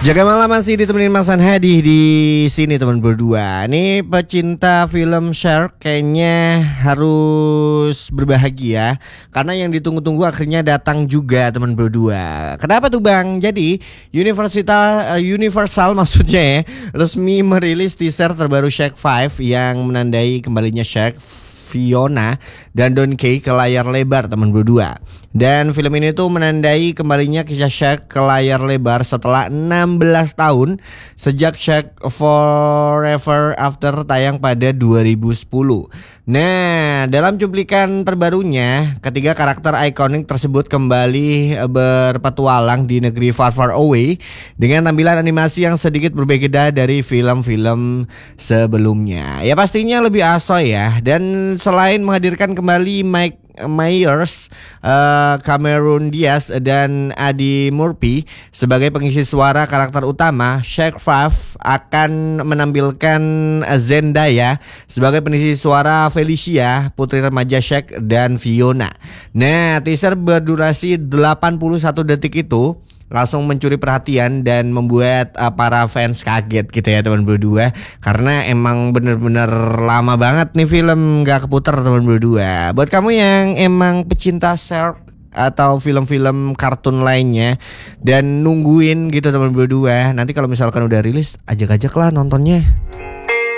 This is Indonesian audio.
Jaga malam masih ditemenin Mas Hadi di sini teman berdua. Ini pecinta film Shark kayaknya harus berbahagia karena yang ditunggu-tunggu akhirnya datang juga teman berdua. Kenapa tuh Bang? Jadi Universal maksudnya ya, resmi merilis teaser terbaru Shark 5 yang menandai kembalinya Shark, Fiona dan Don Kay ke layar lebar teman berdua. Dan film ini tuh menandai kembalinya kisah Shark ke layar lebar setelah 16 tahun sejak Shark Forever After tayang pada 2010. Nah, dalam cuplikan terbarunya, ketiga karakter ikonik tersebut kembali berpetualang di negeri far far away dengan tampilan animasi yang sedikit berbeda dari film-film sebelumnya. Ya pastinya lebih asoy ya. Dan selain menghadirkan kembali Mike Myers, Cameron Diaz dan Adi Murphy sebagai pengisi suara karakter utama, Shark 5 akan menampilkan Zendaya sebagai pengisi suara Felicia, putri remaja Shark dan Fiona. Nah, teaser berdurasi 81 detik itu langsung mencuri perhatian dan membuat para fans kaget gitu ya teman berdua, karena emang bener-bener lama banget nih film gak keputar teman berdua. Buat kamu yang emang pecinta Shark atau film-film kartun lainnya dan nungguin gitu teman berdua, nanti kalau misalkan udah rilis ajak-ajak lah nontonnya.